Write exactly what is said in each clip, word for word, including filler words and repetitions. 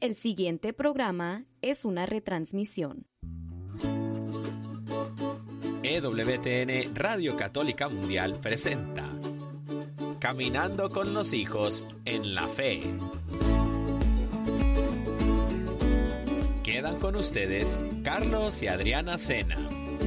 El siguiente programa es una retransmisión. E W T N Radio Católica Mundial presenta Caminando con los Hijos en la Fe. Quedan con ustedes Carlos y Adriana Sena.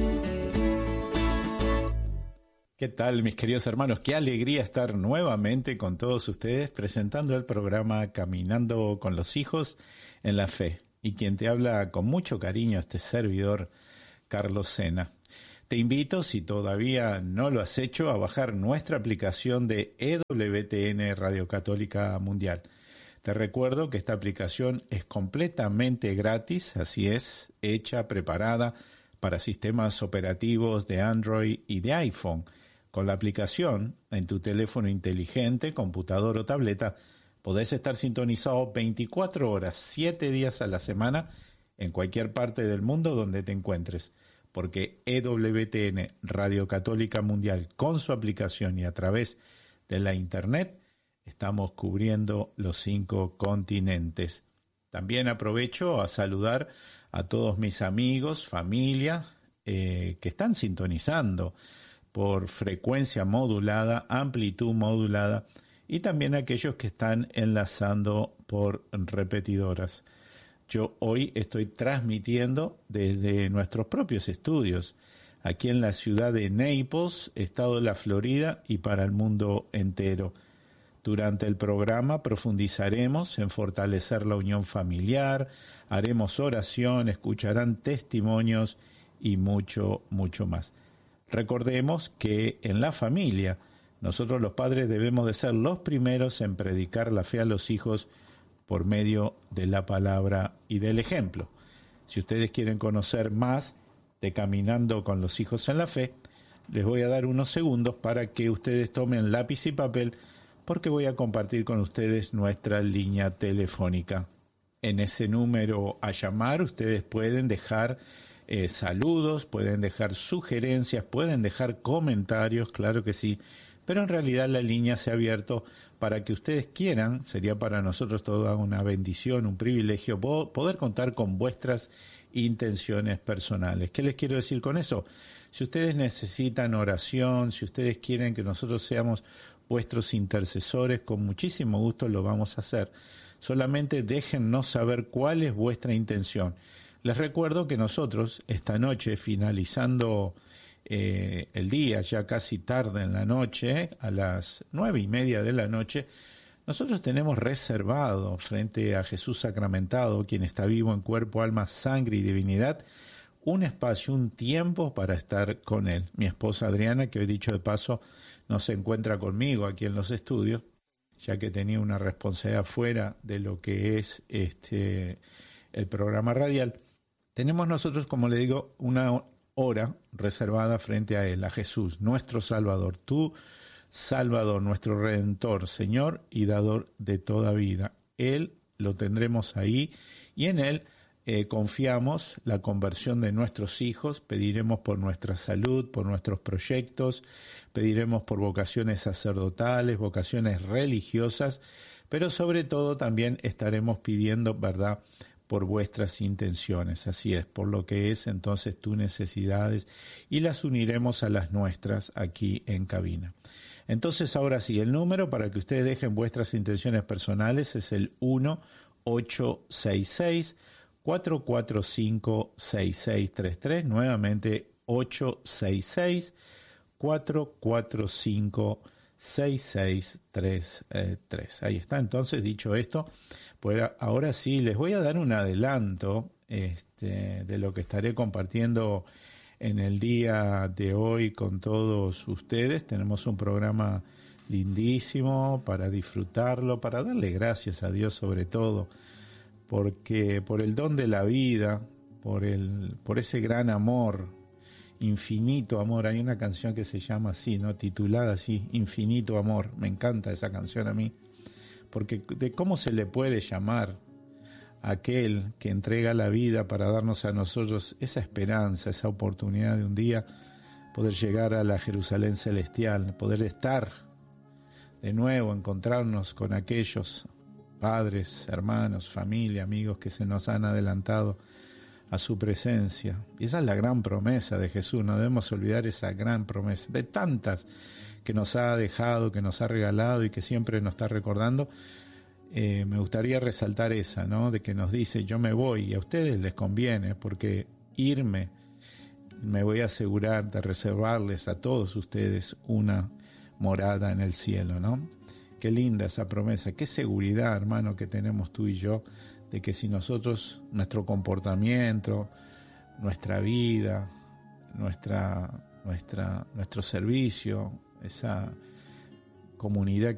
¿Qué tal, mis queridos hermanos? Qué alegría estar nuevamente con todos ustedes presentando el programa Caminando con los Hijos en la Fe. Y quien te habla con mucho cariño, este servidor, Carlos Sena. Te invito, si todavía no lo has hecho, a bajar nuestra aplicación de E W T N Radio Católica Mundial. Te recuerdo que esta aplicación es completamente gratis, así es, hecha, preparada para sistemas operativos de Android y de iPhone. Con la aplicación, en tu teléfono inteligente, computador o tableta, podés estar sintonizado veinticuatro horas, siete días a la semana, en cualquier parte del mundo donde te encuentres. Porque E W T N Radio Católica Mundial, con su aplicación y a través de la Internet, estamos cubriendo los cinco continentes. También aprovecho a saludar a todos mis amigos, familia, eh, que están sintonizando por frecuencia modulada, amplitud modulada, y también aquellos que están enlazando por repetidoras. Yo hoy estoy transmitiendo desde nuestros propios estudios, aquí en la ciudad de Naples, estado de la Florida, y para el mundo entero. Durante el programa profundizaremos en fortalecer la unión familiar, haremos oración, escucharán testimonios y mucho, mucho más. Recordemos que en la familia, nosotros los padres debemos de ser los primeros en predicar la fe a los hijos por medio de la palabra y del ejemplo. Si ustedes quieren conocer más de Caminando con los Hijos en la Fe, les voy a dar unos segundos para que ustedes tomen lápiz y papel, porque voy a compartir con ustedes nuestra línea telefónica. En ese número a llamar ustedes pueden dejar eh, saludos, pueden dejar sugerencias, pueden dejar comentarios, claro que sí, pero en realidad la línea se ha abierto para que ustedes quieran. Sería para nosotros toda una bendición, un privilegio poder contar con vuestras intenciones personales. ¿Qué les quiero decir con eso? Si ustedes necesitan oración, si ustedes quieren que nosotros seamos vuestros intercesores, con muchísimo gusto lo vamos a hacer. Solamente déjennos saber cuál es vuestra intención. Les recuerdo que nosotros esta noche, finalizando eh, el día, ya casi tarde en la noche, a las nueve y media de la noche, nosotros tenemos reservado frente a Jesús sacramentado, quien está vivo en cuerpo, alma, sangre y divinidad, un espacio, un tiempo para estar con Él. Mi esposa Adriana, que hoy dicho de paso no se encuentra conmigo aquí en los estudios, ya que tenía una responsabilidad fuera de lo que es este el programa radial, tenemos nosotros, como le digo, una hora reservada frente a Él, a Jesús, nuestro Salvador, tu Salvador, nuestro Redentor, Señor y Dador de toda vida. Él lo tendremos ahí y en Él eh, confiamos la conversión de nuestros hijos, pediremos por nuestra salud, por nuestros proyectos, pediremos por vocaciones sacerdotales, vocaciones religiosas, pero sobre todo también estaremos pidiendo, ¿verdad?, por vuestras intenciones, así es, por lo que es entonces tus necesidades, y las uniremos a las nuestras aquí en cabina. Entonces ahora sí, el número para que ustedes dejen vuestras intenciones personales es el uno ocho seis seis, cuatro cuatro cinco, seis seis tres tres, nuevamente ocho seis seis, cuatro cuatro cinco, seis seis tres tres. Ahí está, entonces dicho esto, pues ahora sí, les voy a dar un adelanto este, de lo que estaré compartiendo en el día de hoy con todos ustedes. Tenemos un programa lindísimo para disfrutarlo, para darle gracias a Dios sobre todo, porque por el don de la vida, por, el, por ese gran amor, infinito amor. Hay una canción que se llama así, ¿no?, titulada así, Infinito Amor. Me encanta esa canción a mí, porque de cómo se le puede llamar a aquel que entrega la vida para darnos a nosotros esa esperanza, esa oportunidad de un día poder llegar a la Jerusalén celestial, poder estar de nuevo, encontrarnos con aquellos padres, hermanos, familia, amigos que se nos han adelantado a su presencia. Y esa es la gran promesa de Jesús, no debemos olvidar esa gran promesa, de tantas que nos ha dejado, que nos ha regalado y que siempre nos está recordando. Eh, me gustaría resaltar esa, ¿no? De que nos dice, yo me voy, y a ustedes les conviene, porque irme, me voy a asegurar de reservarles a todos ustedes una morada en el cielo, ¿no? Qué linda esa promesa, qué seguridad, hermano, que tenemos tú y yo, de que si nosotros, nuestro comportamiento, nuestra vida, nuestra, nuestra, nuestro servicio, esa comunidad